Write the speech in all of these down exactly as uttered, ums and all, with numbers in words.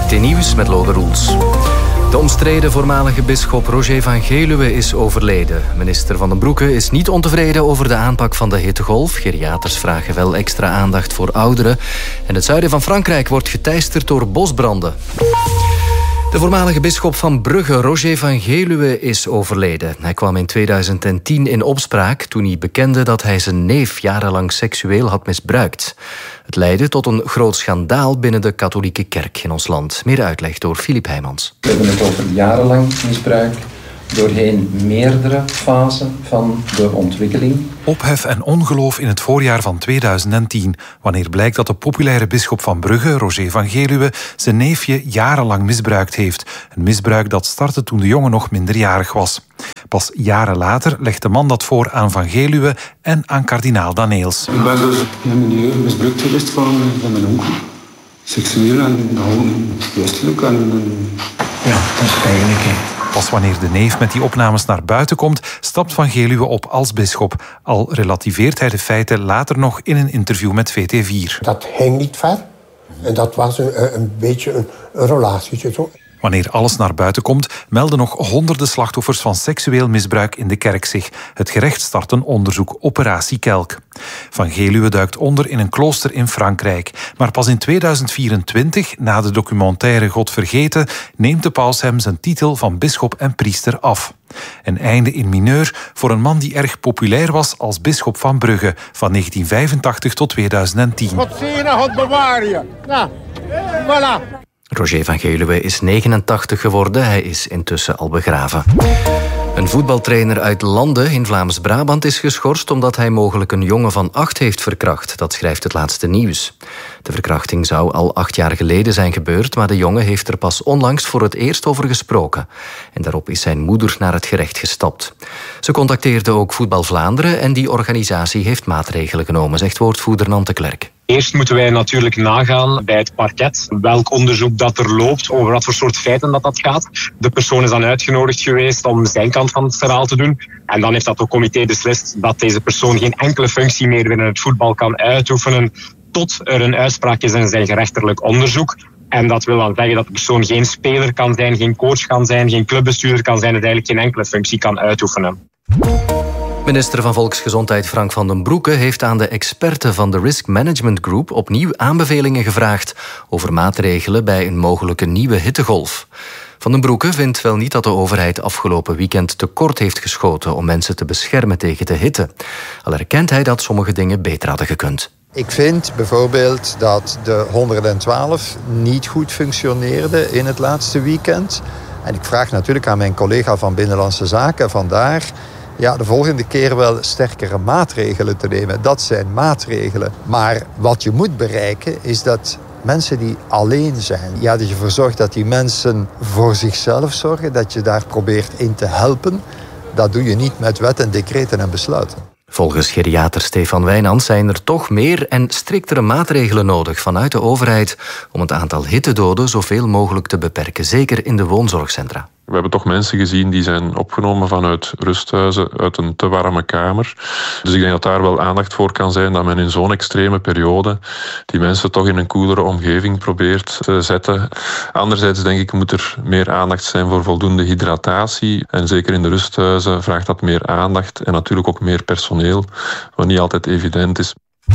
T-nieuws met Lode Roels. De omstreden voormalige bisschop Roger van Geluwe is overleden. Minister Van den Broeke is niet ontevreden over de aanpak van de hittegolf. Geriaters vragen wel extra aandacht voor ouderen. En het zuiden van Frankrijk wordt geteisterd door bosbranden. De voormalige bisschop van Brugge, Roger van Geluwe, is overleden. Hij kwam in tweeduizend tien in opspraak toen hij bekende dat hij zijn neef jarenlang seksueel had misbruikt. Het leidde tot een groot schandaal binnen de katholieke kerk in ons land. Meer uitleg door Filip Heijmans. We hebben het over jarenlang misbruik doorheen meerdere fasen van de ontwikkeling. Ophef en ongeloof in het voorjaar van tweeduizend tien, wanneer blijkt dat de populaire bisschop van Brugge, Roger van Geluwe, zijn neefje jarenlang misbruikt heeft. Een misbruik dat startte toen de jongen nog minderjarig was. Pas jaren later legt de man dat voor aan Van Geluwe en aan kardinaal Daneels. Ik ben dus in een milieu misbruikt geweest van, van mijn onkel. Seksueel en gewoon geestelijk. En, ja, dat is eigenlijk... Pas wanneer de neef met die opnames naar buiten komt, stapt Van Geluwe op als bisschop. Al relativeert hij de feiten later nog in een interview met V T vier. Dat ging niet ver. En dat was een, een beetje een, een relatietje. Zo. Wanneer alles naar buiten komt, melden nog honderden slachtoffers van seksueel misbruik in de kerk zich. Het gerecht start een onderzoek, Operatie Kelk. Van Geluwe duikt onder in een klooster in Frankrijk. Maar pas in tweeduizend vierentwintig, na de documentaire God Vergeten, neemt de paus hem zijn titel van bisschop en priester af. Een einde in mineur voor een man die erg populair was als bisschop van Brugge van negentien vijfentachtig tot tweeduizend tien. God zegene, God bewaar je. Nou, voilà. Roger van Geluwe is negenentachtig geworden. Hij is intussen al begraven. Een voetbaltrainer uit Landen in Vlaams-Brabant is geschorst omdat hij mogelijk een jongen van acht heeft verkracht. Dat schrijft het laatste nieuws. De verkrachting zou al acht jaar geleden zijn gebeurd, maar de jongen heeft er pas onlangs voor het eerst over gesproken. En daarop is zijn moeder naar het gerecht gestapt. Ze contacteerde ook Voetbal Vlaanderen en die organisatie heeft maatregelen genomen, zegt woordvoerder Nante Klerk. Eerst moeten wij natuurlijk nagaan bij het parket welk onderzoek dat er loopt, over wat voor soort feiten dat, dat gaat. De persoon is dan uitgenodigd geweest om zijn kant van het verhaal te doen. En dan heeft dat ook comité beslist dat deze persoon geen enkele functie meer binnen het voetbal kan uitoefenen tot er een uitspraak is in zijn gerechtelijk onderzoek. En dat wil dan zeggen dat de persoon geen speler kan zijn, geen coach kan zijn, geen clubbestuurder kan zijn, en eigenlijk geen enkele functie kan uitoefenen. Minister van Volksgezondheid Frank Van den Broeke heeft aan de experten van de Risk Management Group opnieuw aanbevelingen gevraagd over maatregelen bij een mogelijke nieuwe hittegolf. Van den Broeke vindt wel niet dat de overheid afgelopen weekend tekort heeft geschoten om mensen te beschermen tegen de hitte. Al erkent hij dat sommige dingen beter hadden gekund. Ik vind bijvoorbeeld dat de honderdtwaalf niet goed functioneerde in het laatste weekend. En ik vraag natuurlijk aan mijn collega van Binnenlandse Zaken vandaar ja, de volgende keer wel sterkere maatregelen te nemen. Dat zijn maatregelen. Maar wat je moet bereiken is dat mensen die alleen zijn, ja, dat je ervoor zorgt dat die mensen voor zichzelf zorgen, dat je daar probeert in te helpen. Dat doe je niet met wet en decreten en besluiten. Volgens geriater Stefan Wijnands zijn er toch meer en striktere maatregelen nodig vanuit de overheid om het aantal hittedoden zoveel mogelijk te beperken, zeker in de woonzorgcentra. We hebben toch mensen gezien die zijn opgenomen vanuit rusthuizen, uit een te warme kamer. Dus ik denk dat daar wel aandacht voor kan zijn, dat men in zo'n extreme periode die mensen toch in een koelere omgeving probeert te zetten. Anderzijds denk ik moet er meer aandacht zijn voor voldoende hydratatie. En zeker in de rusthuizen vraagt dat meer aandacht en natuurlijk ook meer personeel, wat niet altijd evident is.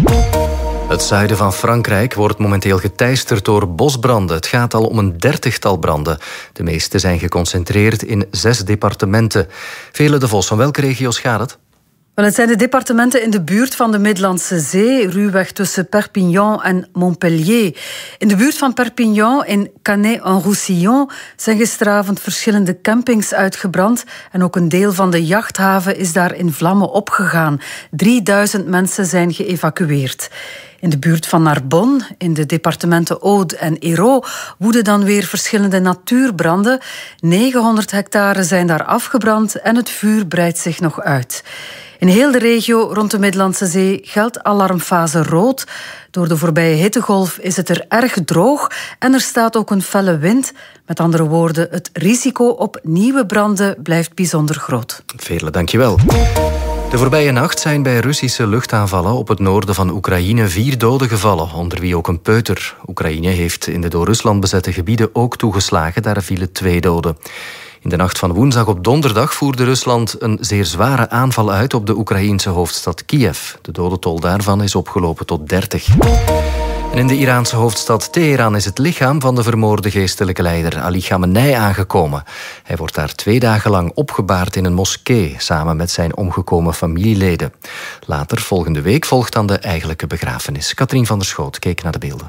Het zuiden van Frankrijk wordt momenteel geteisterd door bosbranden. Het gaat al om een dertigtal branden. De meeste zijn geconcentreerd in zes departementen. Vele de Vos, van welke regio's gaat het? Wel, het zijn de departementen in de buurt van de Middellandse Zee, ruwweg tussen Perpignan en Montpellier. In de buurt van Perpignan, in Canet-en-Roussillon, zijn gisteravond verschillende campings uitgebrand en ook een deel van de jachthaven is daar in vlammen opgegaan. drieduizend mensen zijn geëvacueerd. In de buurt van Narbonne, in de departementen Aude en Hérault, woeden dan weer verschillende natuurbranden. negenhonderd hectare zijn daar afgebrand en het vuur breidt zich nog uit. In heel de regio rond de Middellandse Zee geldt alarmfase rood. Door de voorbije hittegolf is het er erg droog en er staat ook een felle wind. Met andere woorden, het risico op nieuwe branden blijft bijzonder groot. Veerle, dank je wel. De voorbije nacht zijn bij Russische luchtaanvallen op het noorden van Oekraïne vier doden gevallen, onder wie ook een peuter. Oekraïne heeft in de door Rusland bezette gebieden ook toegeslagen, daar vielen twee doden. In de nacht van woensdag op donderdag voerde Rusland een zeer zware aanval uit op de Oekraïense hoofdstad Kiev. De dodentol daarvan is opgelopen tot dertig. En in de Iraanse hoofdstad Teheran is het lichaam van de vermoorde geestelijke leider Ali Khamenei aangekomen. Hij wordt daar twee dagen lang opgebaard in een moskee, samen met zijn omgekomen familieleden. Later, volgende week, volgt dan de eigenlijke begrafenis. Katrien van der Schoot keek naar de beelden.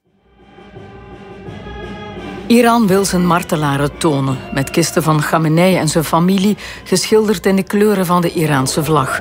Iran wil zijn martelaren tonen, met kisten van Khamenei en zijn familie geschilderd in de kleuren van de Iraanse vlag.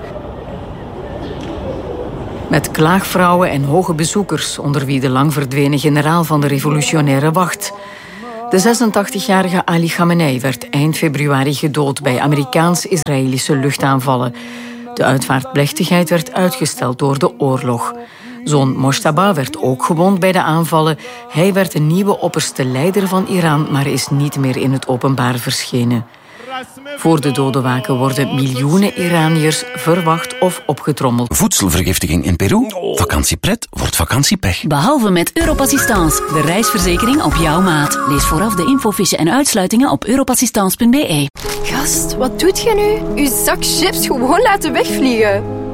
Met klaagvrouwen en hoge bezoekers, onder wie de lang verdwenen generaal van de revolutionaire wacht. De zesentachtigjarige Ali Khamenei werd eind februari gedood bij Amerikaans-Israëlische luchtaanvallen. De uitvaartplechtigheid werd uitgesteld door de oorlog. Zoon Mojtaba werd ook gewond bij de aanvallen. Hij werd de nieuwe opperste leider van Iran, maar is niet meer in het openbaar verschenen. Voor de dodenwaken worden miljoenen Iraniërs verwacht of opgetrommeld. Voedselvergiftiging in Peru? Vakantiepret wordt vakantiepech. Behalve met Europassistance, de reisverzekering op jouw maat. Lees vooraf de infofiche en uitsluitingen op europassistance punt be. Gast, wat doet je nu? Uw zak chips gewoon laten wegvliegen.